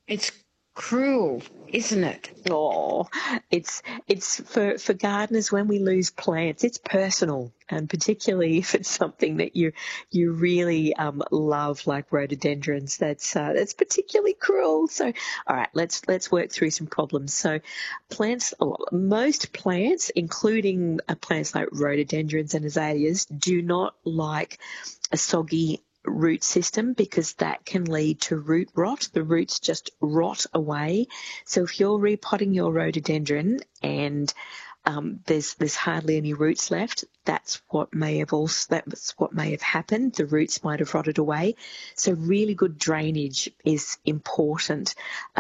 It's cruel, isn't it? Oh, it's for gardeners, when we lose plants, it's personal, and particularly if it's something that you really love, like rhododendrons. That's particularly cruel. So, all right, let's work through some problems. So, most plants, including plants like rhododendrons and azaleas, do not like a soggy root system, because that can lead to root rot. The roots just rot away. So if you're repotting your rhododendron and there's hardly any roots left, that's what may have happened. The roots might have rotted away. So really good drainage is important.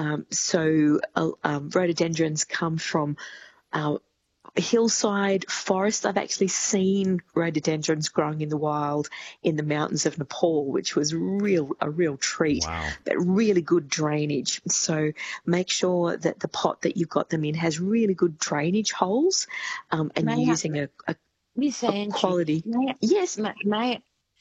Rhododendrons come from hillside forest. I've actually seen rhododendrons growing in the wild in the mountains of Nepal, which was a real treat. Wow. But really good drainage. So make sure that the pot that you've got them in has really good drainage holes, and you're using a Miss Angie, quality. Yes. May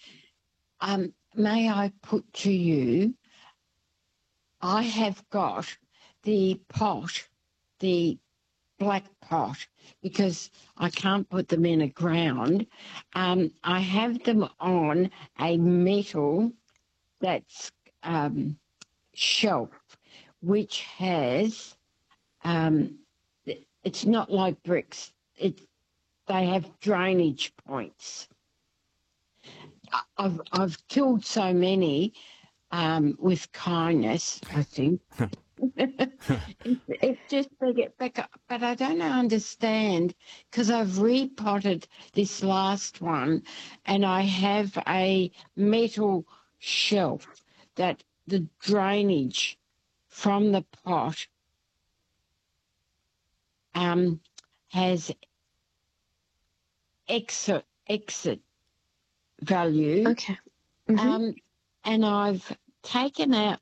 I put to you, I have got the pot, the black pot, because I can't put them in a ground. I have them on a metal that's shelf, which has, it's not like bricks. They have drainage points. I've killed so many with kindness, I think. It's just they get back up, but I don't understand, because I've repotted this last one, and I have a metal shelf that the drainage from the pot has exit value. Okay. Mm-hmm. And I've taken out.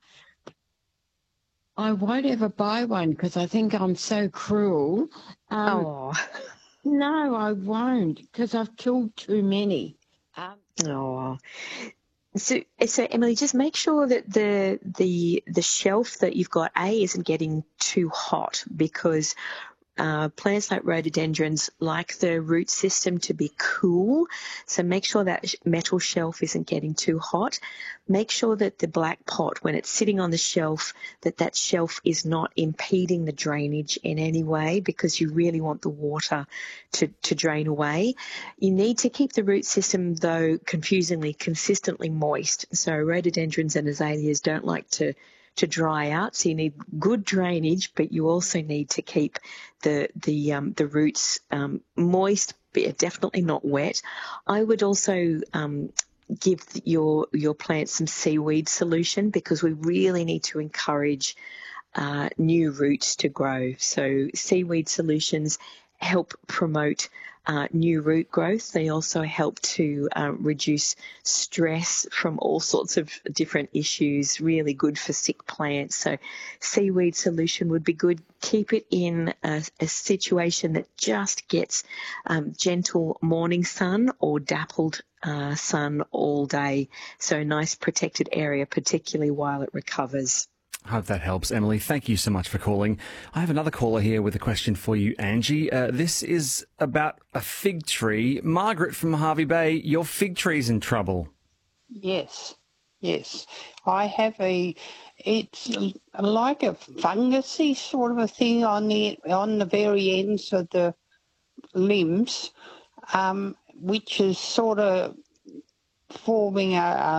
I won't ever buy one because I think I'm so cruel. Oh. No, I won't, because I've killed too many. Oh. So Emily, just make sure that the shelf that you've got isn't getting too hot, because plants like rhododendrons like the root system to be cool. So make sure that metal shelf isn't getting too hot. Make sure that the black pot, when it's sitting on the shelf, that shelf is not impeding the drainage in any way, because you really want the water to drain away. You need to keep the root system, though, confusingly, consistently moist. So rhododendrons and azaleas don't like to dry out, so you need good drainage, but you also need to keep the roots moist, but definitely not wet. I would also give your plants some seaweed solution, because we really need to encourage new roots to grow. So seaweed solutions help promote new root growth. They also help to reduce stress from all sorts of different issues, really good for sick plants. So seaweed solution would be good. Keep it in a situation that just gets gentle morning sun or dappled sun all day. So a nice protected area, particularly while it recovers. I hope that helps, Emily. Thank you so much for calling. I have another caller here with a question for you, Angie. This is about a fig tree. Margaret from Hervey Bay, your fig tree's in trouble. Yes. I have it's like a fungusy sort of a thing on the very ends of the limbs, which is sort of forming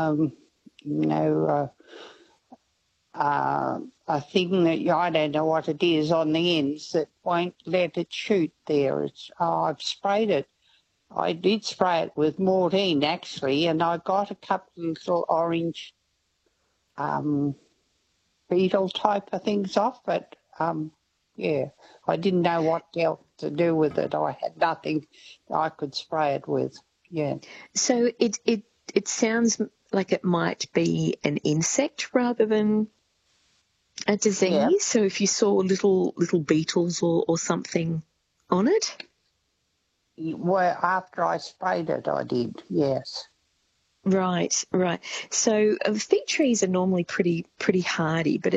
a thing that I don't know what it is on the ends that won't let it shoot there. I've sprayed it. I did spray it with Mortine, actually, and I got a couple of little orange beetle type of things off, but I didn't know what else to do with it. I had nothing I could spray it with. Yeah. So it sounds like it might be an insect rather than a disease. Yeah. So if you saw little beetles or something on it? Well, after I sprayed it, I did, yes. Right. So fig trees are normally pretty hardy, but